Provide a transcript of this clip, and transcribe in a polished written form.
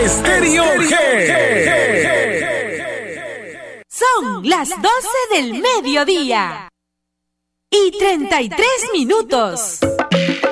Estéreo G. Son las 12 del mediodía y 33 minutos.